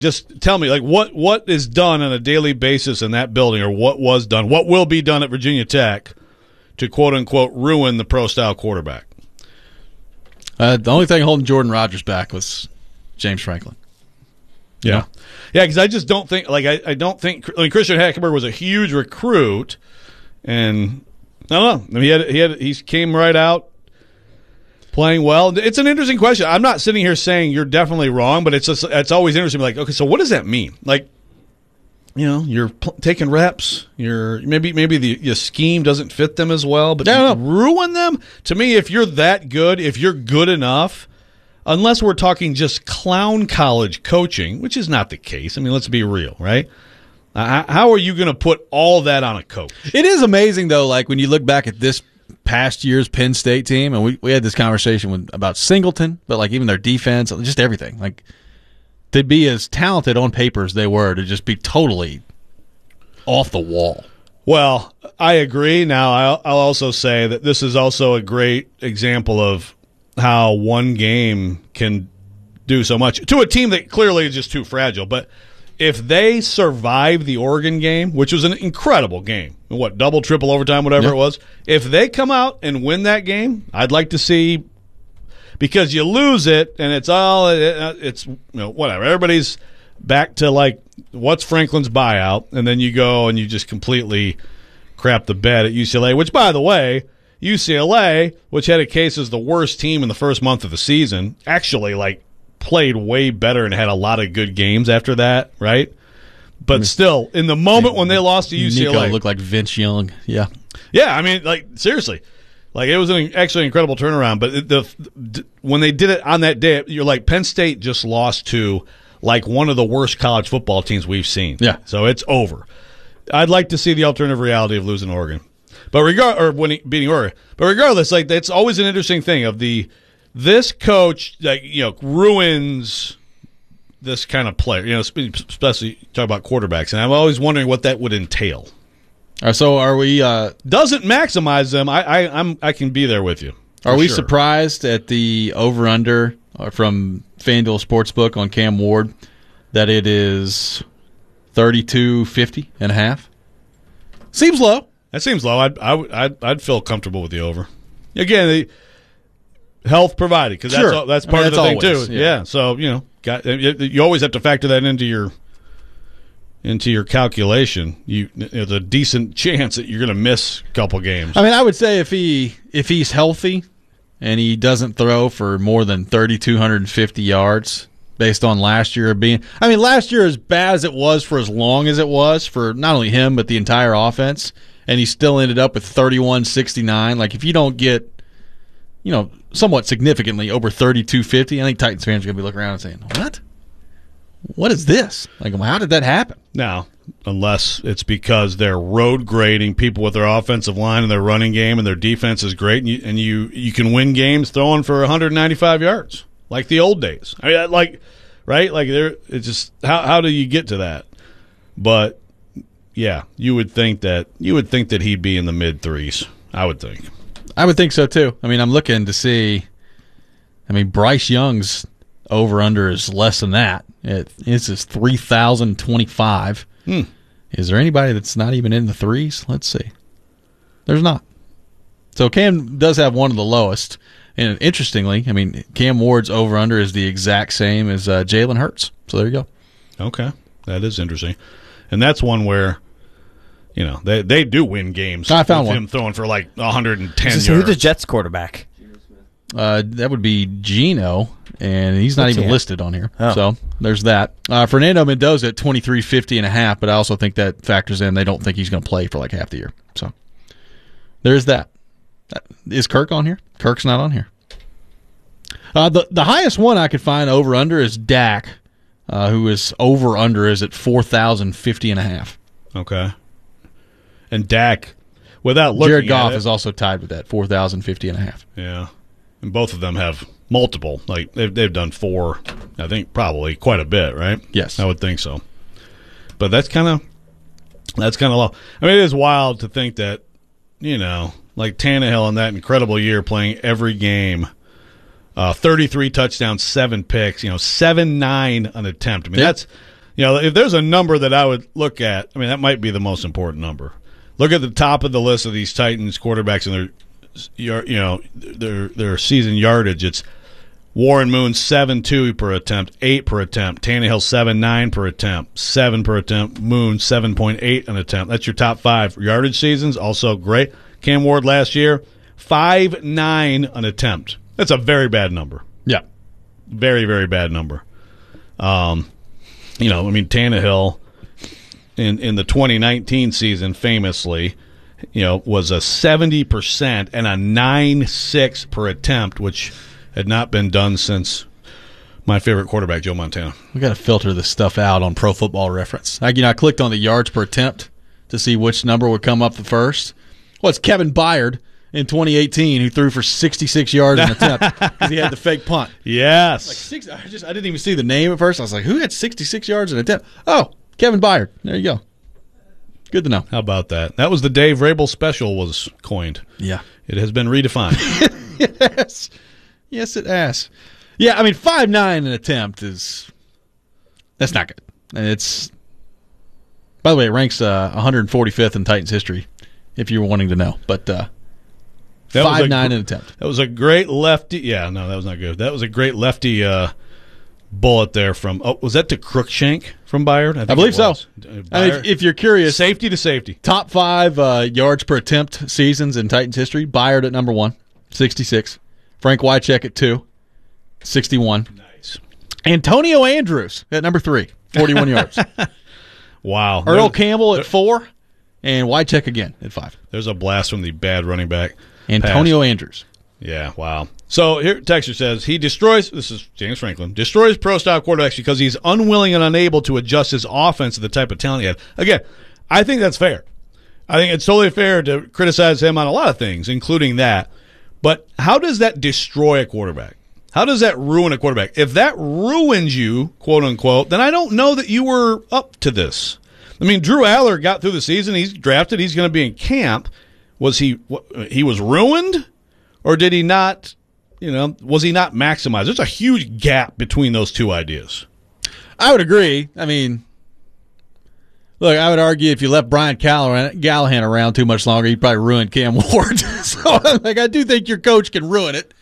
Just tell me, like, what is done on a daily basis in that building, or what was done, what will be done at Virginia Tech to quote-unquote ruin the pro-style quarterback? The only thing holding Jordan Rodgers back was James Franklin. Yeah. Yeah, because I just don't think, like, I don't think, I mean, Christian Hackenberg was a huge recruit, and I don't know. I mean, he came right out playing well. It's an interesting question. I'm not sitting here saying you're definitely wrong, but it's always interesting. Like, okay, so what does that mean? Like, you know, you're taking reps. You're maybe your scheme doesn't fit them as well, but you ruin them. To me, if you're that good, if you're good enough, unless we're talking just clown college coaching, which is not the case. I mean, let's be real, right? How are you going to put all that on a coach? It is amazing, though, like when you look back at this past year's Penn State team, and we had this conversation about Singleton, but like even their defense, just everything. Like, to be as talented on paper as they were, to just be totally off the wall. Well, I agree. Now, I'll also say that this is also a great example of how one game can do so much to a team that clearly is just too fragile. But if they survive the Oregon game, which was an incredible game, what, double, triple overtime, whatever it was, if they come out and win that game, I'd like to see, because you lose it and it's whatever. Everybody's back to like, what's Franklin's buyout? And then you go and you just completely crap the bed at UCLA, which, by the way, UCLA, which had a case as the worst team in the first month of the season, actually like played way better and had a lot of good games after that, right? But still, in the moment when they lost to UCLA, Nico looked like Vince Young. Yeah, I mean, like, seriously, like, it was actually an incredible turnaround. But when they did it on that day, you're like, Penn State just lost to like one of the worst college football teams we've seen. Yeah, so it's over. I'd like to see the alternative reality of losing Oregon. But beating Oregon. But regardless, like, that's always an interesting thing of this coach, like, you know, ruins this kind of player, you know, especially talk about quarterbacks, and I'm always wondering what that would entail. So are we? Doesn't maximize them. I can be there with you. Are we surprised at the over/under from FanDuel Sportsbook on Cam Ward that it is 32.50.5? Seems low. That seems low. I'd feel comfortable with the over. Again, the health provided, because that's part of the thing always, too. Yeah. So, you know, you always have to factor that into your calculation. There's a decent chance that you're going to miss a couple games. I mean, I would say if he's healthy and he doesn't throw for more than 3,250 yards, based on last year being, I mean, last year, as bad as it was for as long as it was for not only him but the entire offense, and he still ended up with 31.69. Like, if you don't get, you know, somewhat significantly over 32.50, I think Titans fans are going to be looking around and saying, "What? What is this? Like, how did that happen?" Now, unless it's because they're road grading people with their offensive line and their running game and their defense is great, and you can win games throwing for 195 yards like the old days. I mean, like, right? Like, it's just how do you get to that? But yeah, you would think that he'd be in the mid threes. I would think so too. I mean, I'm looking to see. I mean, Bryce Young's over/under is less than that. It's 3,025. Is there anybody that's not even in the threes? Let's see. There's not. So Cam does have one of the lowest. And interestingly, I mean, Cam Ward's over/under is the exact same as Jalen Hurts. So there you go. Okay, that is interesting, and that's one where, you know, they do win games. I found with him throwing for like 110 yards. Who's the Jets quarterback? That would be Geno, and he's not even listed on here. Oh. So there's that. Fernando Mendoza at 23.50.5, but I also think that factors in they don't think he's going to play for like half the year. So there's that. Is Kirk on here? Kirk's not on here. The highest one I could find over/under is Dak, who is over/under is at 4,050.5. Okay. And Dak, without looking Jared Goff at it, is also tied with that, 4,050.5. Yeah. And both of them have multiple. Like, they've done 4, I think, probably quite a bit, right? Yes. I would think so. But that's kind of low. I mean, it is wild to think that, you know, like Tannehill in that incredible year playing every game, 33 touchdowns, 7 picks, you know, 7-9 an attempt. I mean, if there's a number that I would look at, I mean, that might be the most important number. Look at the top of the list of these Titans quarterbacks and their season yardage. It's Warren Moon 7.2 per attempt, 8 per attempt. Tannehill 7.9 per attempt, 7 per attempt. Moon 7.8 an attempt. That's your top 5 yardage seasons. Also great. Cam Ward last year 5.9 an attempt. That's a very bad number. Yeah, very, very bad number. Tannehill in the 2019 season famously, was a 70% and a 9.6 per attempt, which had not been done since my favorite quarterback, Joe Montana. We got to filter this stuff out on Pro Football Reference. I clicked on the yards per attempt to see which number would come up the first. Well, it's Kevin Byard in 2018 who threw for 66 yards an attempt because he had the fake punt. Yes. I didn't even see the name at first. I was like, who had 66 yards an attempt? Oh, Kevin Byard. There you go. Good to know. How about that? That was the Dave Rabel special was coined. Yeah. It has been redefined. Yes. Yes, it has. Yeah, 5.9 an attempt that's not good. And it's, by the way, it ranks 145th in Titans history, if you were wanting to know. But 5.9 an attempt. That was a great lefty. Yeah, no, that was not good. That was a great lefty bullet there from. Oh, was that to Crookshank from Byard? I believe so. If you're curious, safety to safety. Top 5 yards per attempt seasons in Titans history. Byard at number 1, 66. Frank Wycheck at 2, 61. Nice. Antonio Andrews at number 3, 41 yards. Wow. Earl Campbell at 4, and Wycheck again at 5. There's a blast from the bad running back. Antonio Andrews. Yeah, wow. So here, Texter says, he destroys, this is James Franklin, destroys pro-style quarterbacks because he's unwilling and unable to adjust his offense to the type of talent he had. Again, I think that's fair. I think it's totally fair to criticize him on a lot of things, including that. But how does that destroy a quarterback? How does that ruin a quarterback? If that ruins you, quote unquote, then I don't know that you were up to this. Drew Aller got through the season. He's drafted. He's going to be in camp. Was he was ruined, or did he not? Was he not maximized? There's a huge gap between those two ideas. I would agree. Look, I would argue if you left Brian Callahan around too much longer, you'd probably ruin Cam Ward. So, I do think your coach can ruin it.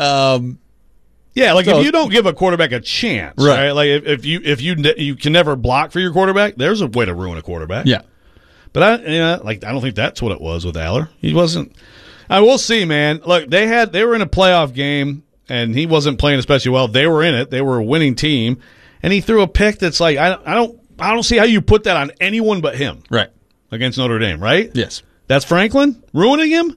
If you don't give a quarterback a chance, right? Like if you can never block for your quarterback, there's a way to ruin a quarterback. Yeah, but I don't think that's what it was with Aller. He wasn't. I will see, man. Look, they were in a playoff game, and he wasn't playing especially well. They were in it. They were a winning team, and he threw a pick that's like I don't see how you put that on anyone but him. Right. Against Notre Dame, right? Yes. That's Franklin ruining him?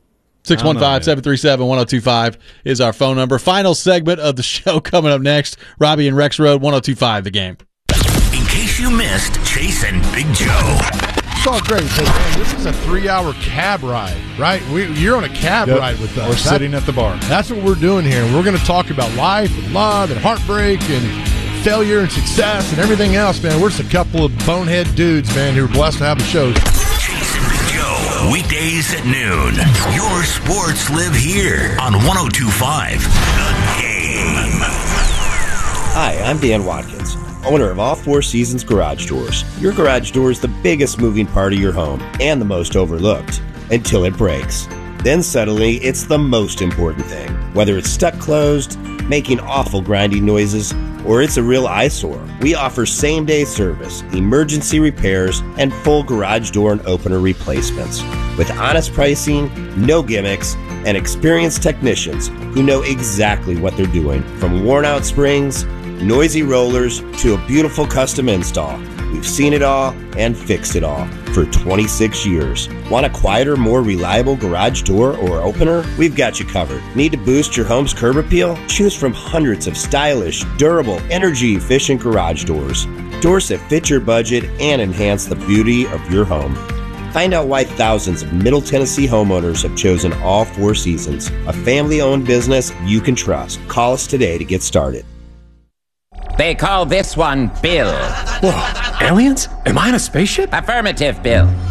615-737-1025 is our phone number. Final segment of the show coming up next. Robbie and Rex Road, 1025 The Game. In case you missed Chase and Big Joe. It's all great. Hey, man, this is a 3-hour cab ride, right? You're on a cab ride with us. We're sitting at the bar. That's what we're doing here. We're going to talk about life and love and heartbreak and failure and success and everything else, man. We're just a couple of bonehead dudes, man, who are blessed to have the show. Chase and Big Joe, weekdays at noon. Your sports live here on 102.5 The Game. Hi, I'm Dan Watkins, owner of All Four Seasons Garage Doors. Your garage door is the biggest moving part of your home and the most overlooked until it breaks. Then suddenly, it's the most important thing. Whether it's stuck closed, making awful grinding noises, or it's a real eyesore, we offer same-day service, emergency repairs, and full garage door and opener replacements. With honest pricing, no gimmicks, and experienced technicians who know exactly what they're doing. From worn-out springs, noisy rollers, to a beautiful custom install. We've seen it all and fixed it all for 26 years. Want a quieter, more reliable garage door or opener? We've got you covered. Need to boost your home's curb appeal? Choose from hundreds of stylish, durable, energy-efficient garage doors. Doors that fit your budget and enhance the beauty of your home. Find out why thousands of Middle Tennessee homeowners have chosen All Four Seasons, a family-owned business you can trust. Call us today to get started. They call this one Bill. Whoa, aliens? Am I in a spaceship? Affirmative, Bill.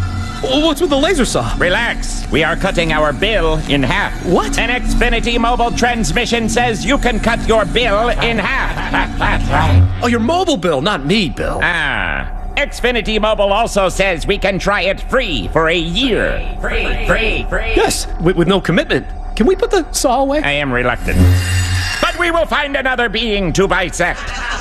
What's with the laser saw? Relax. We are cutting our bill in half. What? An Xfinity mobile transmission says you can cut your bill in half. Oh, your mobile bill, not me, Bill. Xfinity Mobile also says we can try it free for a year. Free. Yes, with no commitment. Can we put the saw away? I am reluctant. But we will find another being to bisect.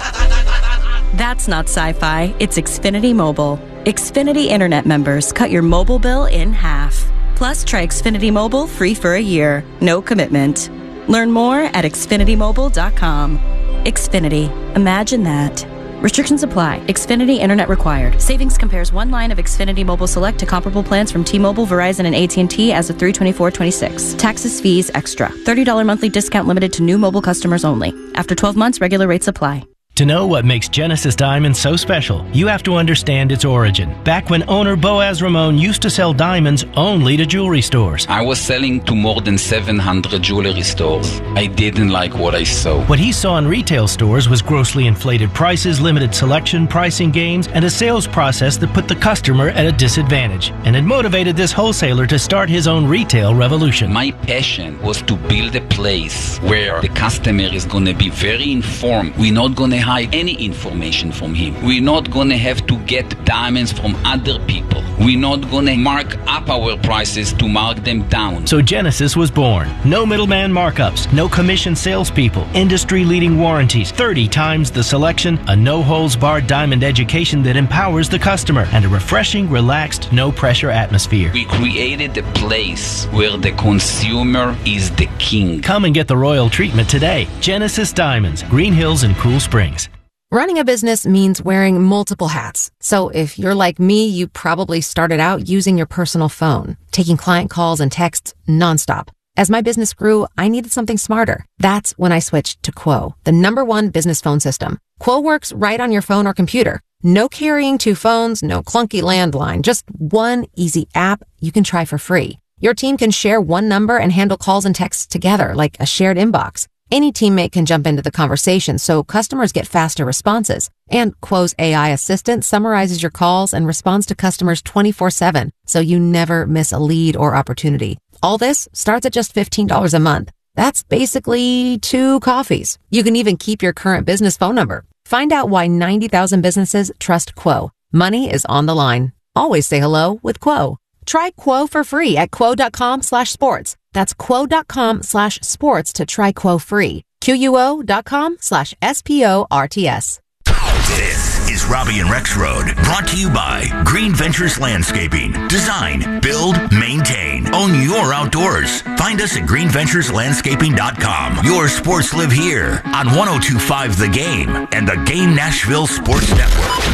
That's not sci-fi. It's Xfinity Mobile. Xfinity Internet members cut your mobile bill in half. Plus, try Xfinity Mobile free for a year. No commitment. Learn more at xfinitymobile.com. Xfinity. Imagine that. Restrictions apply. Xfinity Internet required. Savings compares one line of Xfinity Mobile Select to comparable plans from T-Mobile, Verizon, and AT&T as of 3/24/26. Taxes, fees, extra. $30 monthly discount limited to new mobile customers only. After 12 months, regular rates apply. To know what makes Genesis Diamonds so special, you have to understand its origin. Back when owner Boaz Ramon used to sell diamonds only to jewelry stores. I was selling to more than 700 jewelry stores. I didn't like what I saw. What he saw in retail stores was grossly inflated prices, limited selection, pricing games, and a sales process that put the customer at a disadvantage. And it motivated this wholesaler to start his own retail revolution. My passion was to build a place where the customer is going to be very informed. We're not going to hide any information from him. We're not going to have to get diamonds from other people. We're not going to mark up our prices to mark them down. So Genesis was born. No middleman markups, no commission salespeople, industry-leading warranties, 30 times the selection, a no-holds-barred diamond education that empowers the customer, and a refreshing, relaxed, no-pressure atmosphere. We created a place where the consumer is the king. Come and get the royal treatment today. Genesis Diamonds, Green Hills and Cool Springs. Running a business means wearing multiple hats. So if you're like me, you probably started out using your personal phone, taking client calls and texts nonstop. As my business grew, I needed something smarter. That's when I switched to Quo, the #1 business phone system. Quo works right on your phone or computer. No carrying 2 phones, no clunky landline, just one easy app you can try for free. Your team can share one number and handle calls and texts together like a shared inbox. Any teammate can jump into the conversation, so customers get faster responses. And Quo's AI assistant summarizes your calls and responds to customers 24/7, so you never miss a lead or opportunity. All this starts at just $15 a month. That's basically 2 coffees. You can even keep your current business phone number. Find out why 90,000 businesses trust Quo. Money is on the line. Always say hello with Quo. Try Quo for free at quo.com/sports. That's quo.com/sports to try Quo free. QUO.com/SPORTS. This is Robbie and Rex Road, brought to you by Green Ventures Landscaping. Design, build, maintain. Own your outdoors. Find us at greenventureslandscaping.com. Your sports live here on 102.5 The Game and the Game Nashville Sports Network.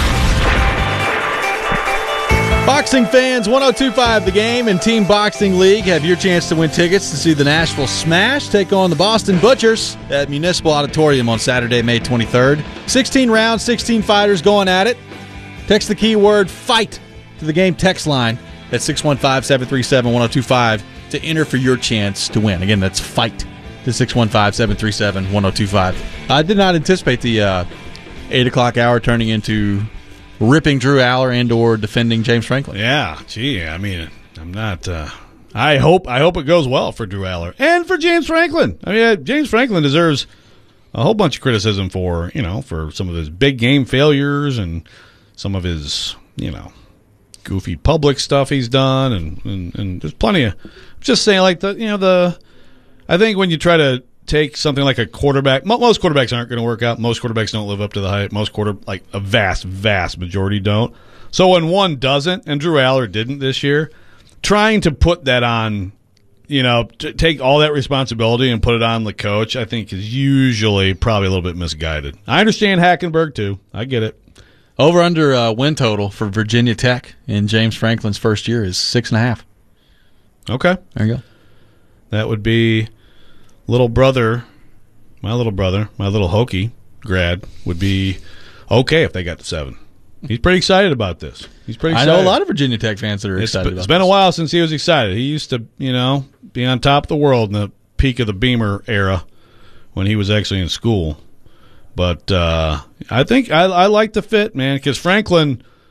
Boxing fans, 102.5 The Game and Team Boxing League have your chance to win tickets to see the Nashville Smash take on the Boston Butchers at Municipal Auditorium on Saturday, May 23rd. 16 rounds, 16 fighters going at it. Text the keyword FIGHT to the Game text line at 615-737-1025 to enter for your chance to win. Again, that's FIGHT to 615-737-1025. I did not anticipate the 8 o'clock hour turning into ripping Drew Aller and or defending James Franklin. Yeah, gee, I mean, I'm not. I hope it goes well for Drew Aller and for James Franklin. I mean, James Franklin deserves a whole bunch of criticism for for some of his big game failures and some of his goofy public stuff he's done, and there's plenty of. Just saying, like I think when you try to take something like a quarterback. Most quarterbacks aren't going to work out. Most quarterbacks don't live up to the hype. Like a vast majority don't. So when one doesn't, and Drew Aller didn't this year, trying to put that on, to take all that responsibility and put it on the coach, I think is usually probably a little bit misguided. I understand Hackenberg too. I get it. Over under win total for Virginia Tech in James Franklin's first year is 6.5. Okay. There you go. That would be my little brother, my little Hokie grad would be okay if they got to 7. He's pretty excited about this. I know a lot of Virginia Tech fans that are excited about this. It's been a while since he was excited. He used to, be on top of the world in the peak of the Beamer era when he was actually in school. But I think I like the fit, man, because Franklin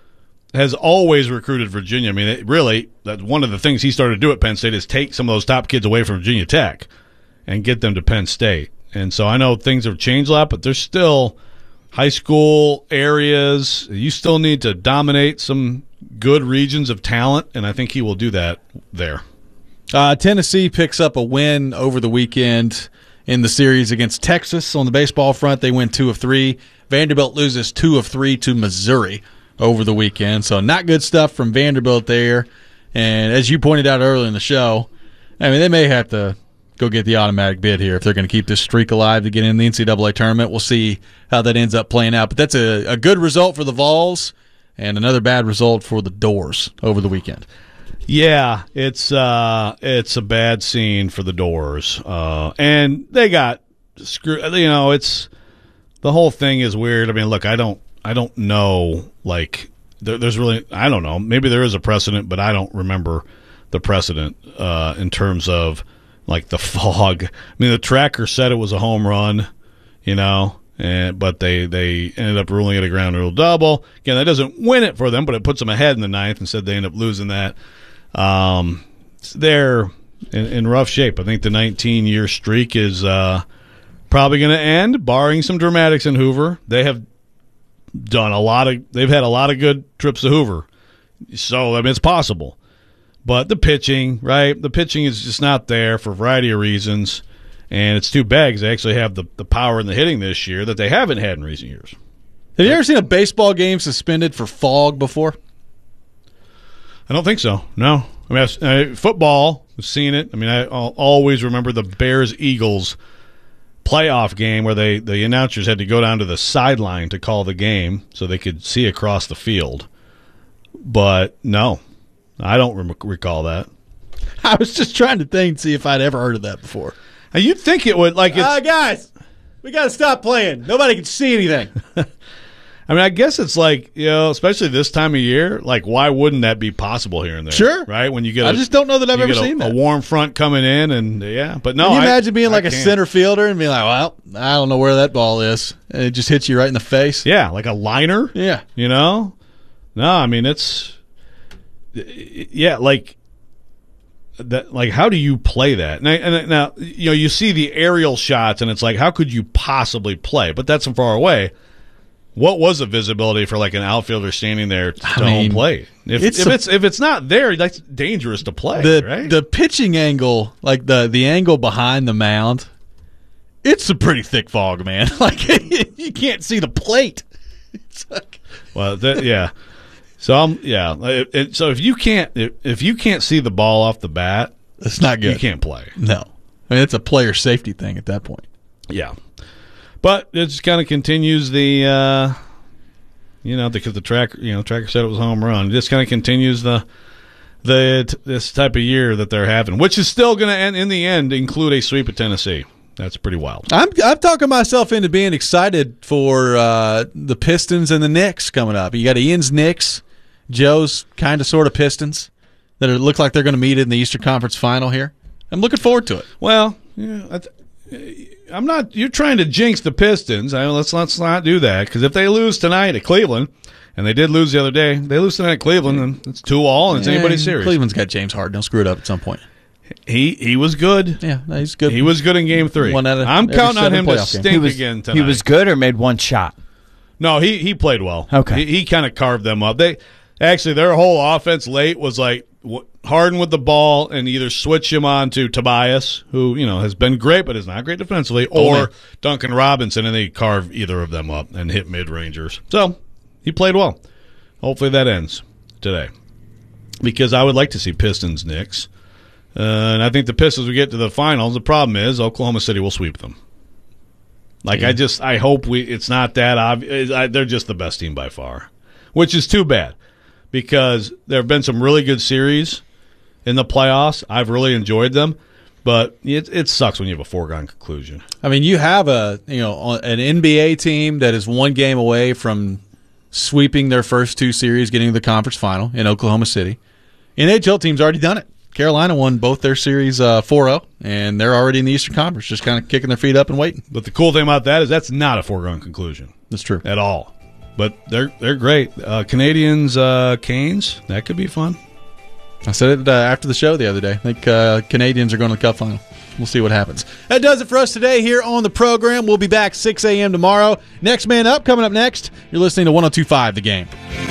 has always recruited Virginia. I mean, that's one of the things he started to do at Penn State is take some of those top kids away from Virginia Tech and get them to Penn State. And so I know things have changed a lot, but there's still high school areas. You still need to dominate some good regions of talent, and I think he will do that there. Tennessee picks up a win over the weekend in the series against Texas. On the baseball front, they win 2 of 3. Vanderbilt loses 2 of 3 to Missouri over the weekend. So not good stuff from Vanderbilt there. And as you pointed out earlier in the show, I mean, they may have to go get the automatic bid here if they're going to keep this streak alive to get in the NCAA tournament. We'll see how that ends up playing out. But that's a good result for the Vols and another bad result for the Doors over the weekend. Yeah, it's a bad scene for the Doors. And they got screwed. You know, it's the whole thing is weird. I mean, look, I don't know, like, there's really, I don't know. Maybe there is a precedent, but I don't remember the precedent in terms of, like, the fog. I mean, the tracker said it was a home run, you know, but they ended up ruling it a ground rule double. Again, that doesn't win it for them, but it puts them ahead in the ninth. Instead, they end up losing that. They're in rough shape. I think the 19-year streak is probably going to end, barring some dramatics in Hoover. They have they've had a lot of good trips to Hoover. So, I mean, it's possible. But the pitching, right? The pitching is just not there for a variety of reasons. And it's too bad because they actually have the power in the hitting this year that they haven't had in recent years. Have you ever seen a baseball game suspended for fog before? I don't think so. No. I mean, football, I've seen it. I mean, I always remember the Bears-Eagles playoff game where the announcers had to go down to the sideline to call the game so they could see across the field. But no, I don't recall that. I was just trying to think, see if I'd ever heard of that before. Now, you'd think it would, like, it's guys, we got to stop playing. Nobody can see anything. I mean, I guess it's like, you know, especially this time of year, like, why wouldn't that be possible here and there? Sure. Right? When you get I just don't know that I've ever seen that. A warm front coming in, and yeah. But no, Can you imagine being like a center fielder and being like, well, I don't know where that ball is. And it just hits you right in the face? Yeah, like a liner? Yeah. You know? No, I mean, like, that, like, how do you play that? Now, you know, you see the aerial shots, and it's like, how could you possibly play? But that's from far away. What was the visibility for, like, an outfielder standing there to home plate? If it's not there, that's dangerous to play, right? The pitching angle, like the angle behind the mound, it's a pretty thick fog, man. Like, you can't see the plate. It's like, well, yeah. So so if you can't see the ball off the bat, it's not good. You can't play. No, I mean, it's a player safety thing at that point. Yeah. But it just kind of continues the, because the tracker said it was a home run. It just kind of continues this type of year that they're having, which is still going to, in the end, include a sweep of Tennessee. That's pretty wild. I'm talking myself into being excited for the Pistons and the Knicks coming up. You got Ian's Knicks, Joe's kind of sort of Pistons that look like they're going to meet in the Eastern Conference Final here. I'm looking forward to it. Well, yeah, I'm not. You're trying to jinx the Pistons. Let's not do that, because if they lose tonight at Cleveland, and they did lose the other day, they lose tonight at Cleveland, and it's 2-2, and it's anybody's series. Cleveland's got James Harden. They'll screw it up at some point. He was good. Yeah, he's good. He was good in Game 3. I'm counting on him to stink again tonight. He was good or made one shot? No, he played well. Okay, he kind of carved them up. Their whole offense late was like Harden with the ball and either switch him on to Tobias, who has been great but is not great defensively, or Duncan Robinson, and they carve either of them up and hit mid-rangers. So he played well. Hopefully that ends today, because I would like to see Pistons Knicks, and I think the Pistons will get to the finals. The problem is Oklahoma City will sweep them. Like, yeah. I hope it's not that obvious. They're just the best team by far, which is too bad, because there have been some really good series in the playoffs. I've really enjoyed them, but it sucks when you have a foregone conclusion. I mean, you have an NBA team that is one game away from sweeping their first two series, getting to the conference final in Oklahoma City. NHL team's already done it. Carolina won both their series 4-0, and they're already in the Eastern Conference, just kind of kicking their feet up and waiting. But the cool thing about that is that's not a foregone conclusion. That's true. At all. But they're great. Canadians, Canes, that could be fun. I said it after the show the other day. I think Canadians are going to the Cup final. We'll see what happens. That does it for us today here on the program. We'll be back 6 a.m. tomorrow. Next Man Up coming up next. You're listening to 102.5 The Game.